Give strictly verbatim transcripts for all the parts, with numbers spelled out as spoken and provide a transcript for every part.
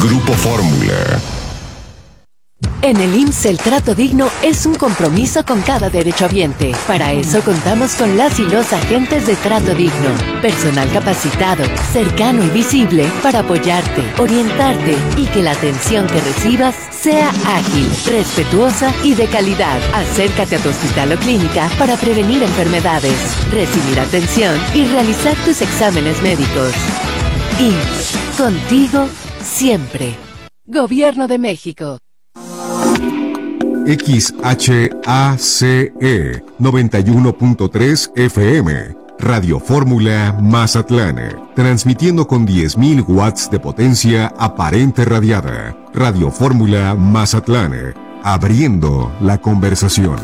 Grupo Fórmula. En el I M S S el trato digno es un compromiso con cada derechohabiente. Para eso contamos con las y los agentes de trato digno. Personal capacitado, cercano y visible para apoyarte, orientarte y que la atención que recibas sea ágil, respetuosa y de calidad. Acércate a tu hospital o clínica para prevenir enfermedades, recibir atención y realizar tus exámenes médicos. I M S S, contigo siempre. Gobierno de México. X H A C E noventa y uno punto tres F M, Radio Fórmula Mazatlán, transmitiendo con diez mil watts de potencia aparente radiada. Radio Fórmula Mazatlán, abriendo la conversación.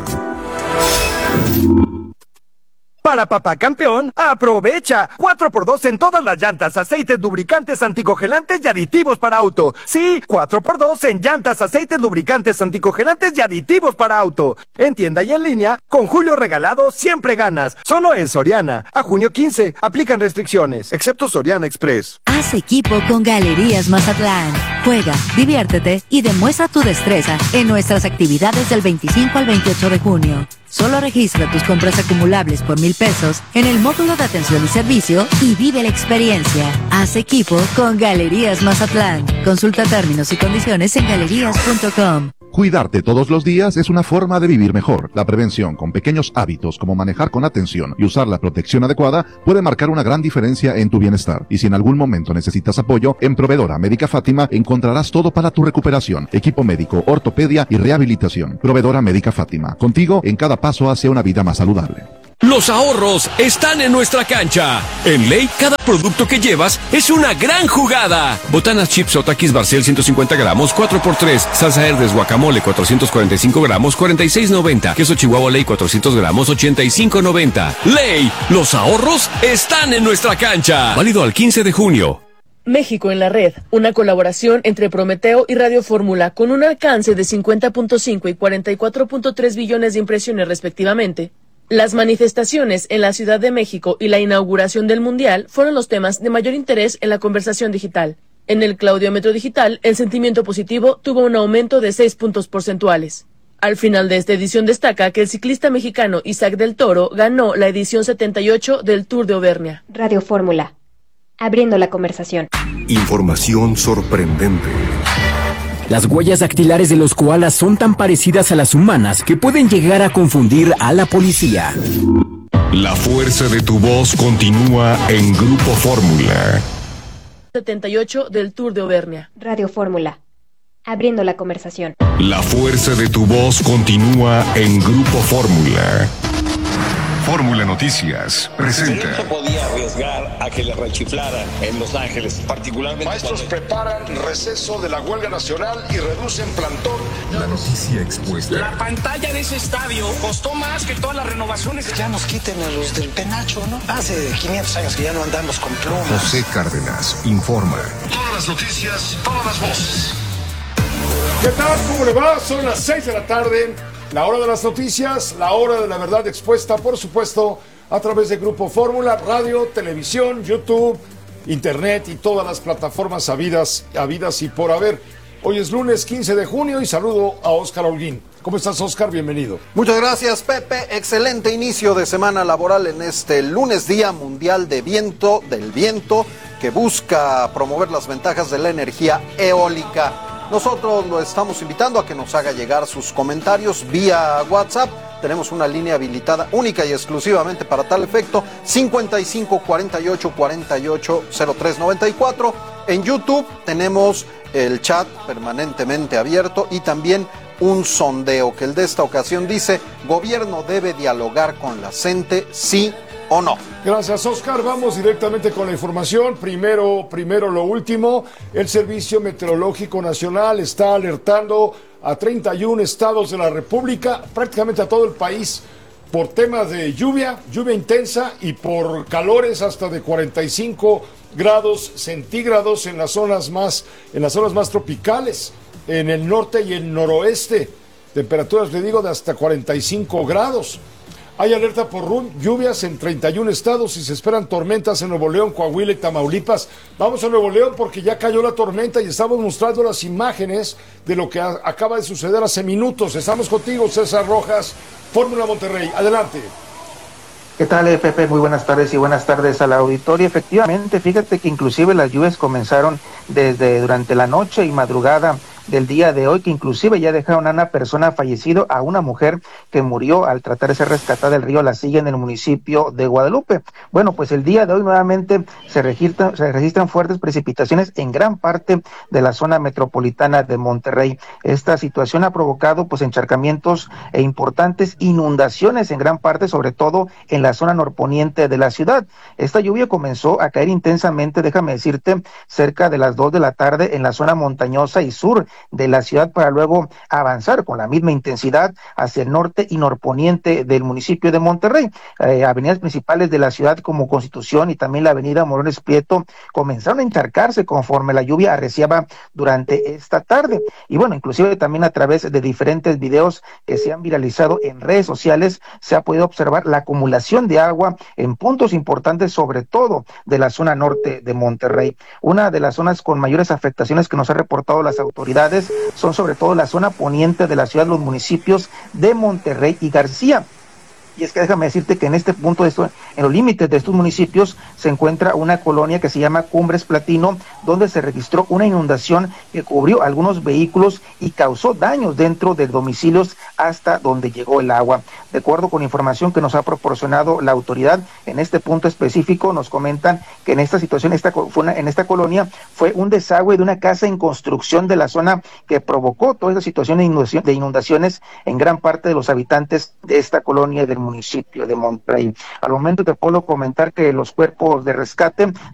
Para Papá Campeón, aprovecha cuatro por dos en todas las llantas, aceites, lubricantes, anticongelantes y aditivos para auto. Sí, cuatro por dos en llantas, aceites, lubricantes, anticongelantes y aditivos para auto. En tienda y en línea, con Julio Regalado siempre ganas. Solo en Soriana. A junio quince, aplican restricciones, excepto Soriana Express. Haz equipo con Galerías Mazatlán. Juega, diviértete y demuestra tu destreza en nuestras actividades del veinticinco al veintiocho de junio. Solo registra tus compras acumulables por mil pesos en el módulo de atención y servicio y vive la experiencia. Haz equipo con Galerías Mazatlán. Consulta términos y condiciones en galerías punto com. Cuidarte todos los días es una forma de vivir mejor. La prevención con pequeños hábitos como manejar con atención y usar la protección adecuada puede marcar una gran diferencia en tu bienestar. Y si en algún momento necesitas apoyo, en Proveedora Médica Fátima encontrarás todo para tu recuperación. Equipo médico, ortopedia y rehabilitación. Proveedora Médica Fátima. Contigo en cada paso hacia una vida más saludable. Los ahorros están en nuestra cancha. En Ley, cada producto que llevas es una gran jugada. Botanas chips o Takis Barcel ciento cincuenta gramos, cuatro por tres. Salsa Herdes guacamole cuatrocientos cuarenta y cinco gramos, cuarenta y seis noventa. Queso Chihuahua Ley cuatrocientos gramos, ochenta y cinco noventa. Ley, los ahorros están en nuestra cancha. Válido al quince de junio. México en la red, una colaboración entre Prometeo y Radio Fórmula con un alcance de cincuenta punto cinco y cuarenta y cuatro punto tres billones de impresiones respectivamente. Las manifestaciones en la Ciudad de México y la inauguración del Mundial fueron los temas de mayor interés en la conversación digital. En el claudiómetro digital, el sentimiento positivo tuvo un aumento de seis puntos porcentuales. Al final de esta edición destaca que el ciclista mexicano Isaac del Toro ganó la edición setenta y ocho del Tour de Auvernia. Radio Fórmula, abriendo la conversación. Información sorprendente. Las huellas dactilares de los koalas son tan parecidas a las humanas que pueden llegar a confundir a la policía. La fuerza de tu voz continúa en Grupo Fórmula. setenta y ocho del Tour de Auvernia. Radio Fórmula, abriendo la conversación. La fuerza de tu voz continúa en Grupo Fórmula. Fórmula Noticias presenta. No se podía arriesgar a que le rechiflara en Los Ángeles, particularmente. Maestros cuando... preparan receso de la huelga nacional y reducen plantón. La noticia expuesta. La pantalla de ese estadio costó más que todas las renovaciones. Ya nos quiten a los del penacho, ¿no? Hace quinientos años que ya no andamos con plumas. José Cárdenas informa. Todas las noticias, todas las voces. ¿Qué tal? ¿Cómo le va? Son las seis de la tarde. La hora de las noticias, la hora de la verdad expuesta, por supuesto, a través de Grupo Fórmula, radio, televisión, YouTube, internet y todas las plataformas habidas, habidas y por haber. Hoy es lunes quince de junio y saludo a Óscar Holguín. ¿Cómo estás, Óscar? Bienvenido. Muchas gracias, Pepe. Excelente inicio de semana laboral en este lunes, Día Mundial de Viento, del Viento, que busca promover las ventajas de la energía eólica. Nosotros lo estamos invitando a que nos haga llegar sus comentarios vía WhatsApp. Tenemos una línea habilitada única y exclusivamente para tal efecto, cincuenta y cinco cuarenta y ocho cuarenta y ocho cero tres noventa y cuatro. En YouTube tenemos el chat permanentemente abierto y también un sondeo que el de esta ocasión dice: ¿gobierno debe dialogar con la gente, sí o no? Gracias, Óscar. Vamos directamente con la información. Primero, primero lo último. El Servicio Meteorológico Nacional está alertando a treinta y uno estados de la República, prácticamente a todo el país, por temas de lluvia, lluvia intensa y por calores hasta de cuarenta y cinco grados centígrados en las zonas más, en las zonas más tropicales, en el norte y el noroeste. Temperaturas, le digo, de hasta cuarenta y cinco grados. Hay alerta por lluvias en treinta y un estados y se esperan tormentas en Nuevo León, Coahuila y Tamaulipas. Vamos a Nuevo León porque ya cayó la tormenta y estamos mostrando las imágenes de lo que a- acaba de suceder hace minutos. Estamos contigo, César Rojas, Fórmula Monterrey. Adelante. ¿Qué tal, eh, Pepe? Muy buenas tardes y buenas tardes al auditorio. Efectivamente, fíjate que inclusive las lluvias comenzaron desde durante la noche y madrugada del día de hoy, que inclusive ya dejaron a una persona fallecida, a una mujer que murió al tratar de ser rescatada del río La Silla en el municipio de Guadalupe. Bueno, pues el día de hoy nuevamente se registran, se registran fuertes precipitaciones en gran parte de la zona metropolitana de Monterrey. Esta situación ha provocado pues encharcamientos e importantes inundaciones en gran parte, sobre todo en la zona norponiente de la ciudad. Esta lluvia comenzó a caer intensamente, déjame decirte, cerca de las dos de la tarde en la zona montañosa y sur de la ciudad, para luego avanzar con la misma intensidad hacia el norte y norponiente del municipio de Monterrey. Eh, avenidas principales de la ciudad como Constitución y también la avenida Morones Prieto comenzaron a encharcarse conforme la lluvia arreciaba durante esta tarde. Y bueno, inclusive también a través de diferentes videos que se han viralizado en redes sociales se ha podido observar la acumulación de agua en puntos importantes, sobre todo de la zona norte de Monterrey. Una de las zonas con mayores afectaciones que nos han reportado las autoridades son sobre todo la zona poniente de la ciudad, los municipios de Monterrey y García. Y es que déjame decirte que en este punto, de esto, en los límites de estos municipios, se encuentra una colonia que se llama Cumbres Platino, donde se registró una inundación que cubrió algunos vehículos y causó daños dentro de domicilios hasta donde llegó el agua. De acuerdo con información que nos ha proporcionado la autoridad, en este punto específico nos comentan que en esta situación, esta, fue una, en esta colonia, fue un desagüe de una casa en construcción de la zona que provocó toda esta situación de inundación, de inundaciones en gran parte de los habitantes de esta colonia del municipio de Monterrey. Al momento te puedo comentar que los cuerpos de rescate